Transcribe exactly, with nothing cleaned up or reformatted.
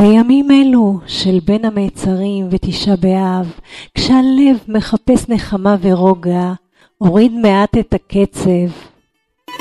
בימים אלו של בין המיצרים ותשעה באב, כשהלב מחפש נחמה ורוגע, הוריד מעט את הקצב